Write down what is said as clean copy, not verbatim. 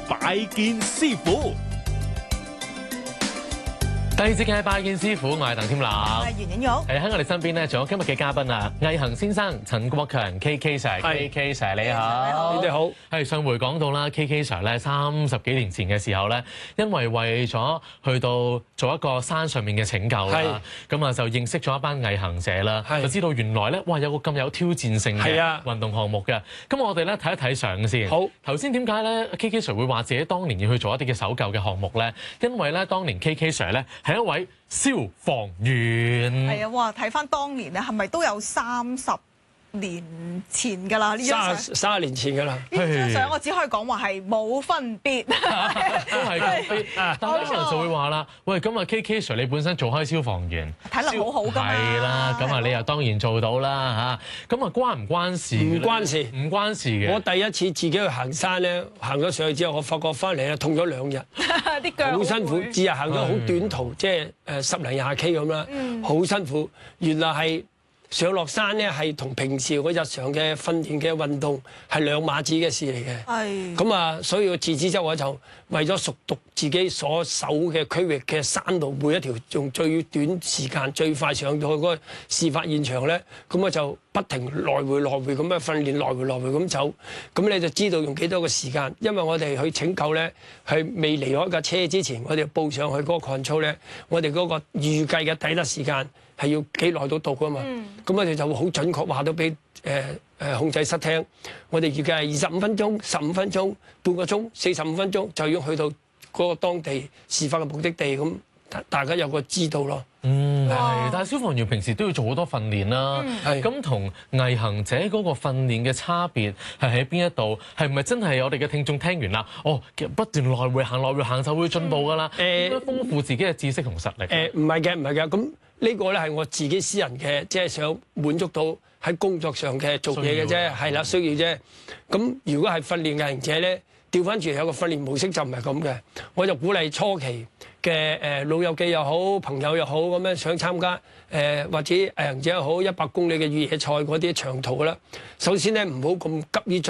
拜見師傅。 第二節嘅拜見師傅，我係鄧添南， 係袁影玉。 喺我哋身邊咧，仲有今日嘅嘉賓啊，毅行先生陳國強 KK Sir，KK Sir 你好， 你哋好。 係上回講到啦，KK Sir 咧30幾年前嘅時候咧，因為咗去到做一個山上面嘅拯救啦，咁啊就認識咗一班毅行者啦，就知道原來咧，哇有個咁有挑戰性嘅運動項目嘅。咁我哋咧睇一睇相先。好，頭先點解咧 KK Sir 會話自己當年要去做一啲嘅搜救嘅項目咧？因為咧當年 KK Sir 咧係一位消防員。係啊，哇！睇翻當年咧，係咪都有30年前㗎啦？呢張相 30年前㗎啦。 呢張相我只可以講話係冇分別， 都係咁。但係可能就會話啦，喂，咁啊 KK Sir 你本身做開消防員， 體能好好㗎嘛。 係啦，咁啊你又當然做到啦嚇。咁啊關唔關事？ 唔關事， 唔關事嘅。 我第一次自己去行山咧，行咗上去之後，我發覺翻嚟咧痛咗2日， 啲腳好辛苦。只係行咗好短途，即係10零20 K 咁啦，好辛苦。原來係上落山咧，係同平時我日常嘅訓練嘅運動係兩碼子嘅事嚟嘅。係。咁啊，所以我自此之後我就為咗熟讀自己所守嘅區域嘅山路，每一條用最短時間最快上到去嗰個事發現場咧，咁我就不停來回咁樣訓練，來回咁走。咁你就知道用幾多個時間。因為我哋去拯救咧，係未離開架車之前，我哋報上去嗰個 control 咧，我哋嗰個預計嘅抵達時間係要幾耐到㗎嘛。咁我哋就會好準確話到俾控制室聽，我哋預計係25分鐘、15分鐘、半個鐘、45分鐘就要去到嗰個當地事發嘅目的地，咁大家有個知道咯。 係，但係消防員平時都要做好多訓練啦。咁同毅行者嗰個訓練嘅差別係喺邊一度？係唔係真係我哋嘅聽眾聽完啦？哦，不斷來回行就會進步㗎啦。點樣豐富自己嘅知識同實力？ 唔係嘅。咁呢個咧係我自己私人嘅，即係想滿足到喺工作上嘅做嘢嘅啫，係啦，需要啫。咁如果係訓練毅行者咧，調翻轉有個訓練模式就唔係咁嘅。我就鼓勵初期嘅老友記又好，朋友又好，咁樣想參加或者毅行者又好，100公里嘅越野賽嗰啲長途啦。首先咧唔好咁急於